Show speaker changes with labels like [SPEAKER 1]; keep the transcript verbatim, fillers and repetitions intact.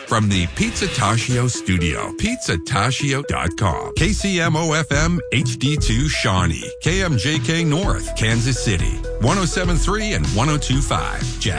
[SPEAKER 1] from the Pizzatascio studio. Pizzatascio dot com. K C M O F M H D two Shawnee. K M J K North, Kansas City. one oh seven point three and one oh two point five. Jack.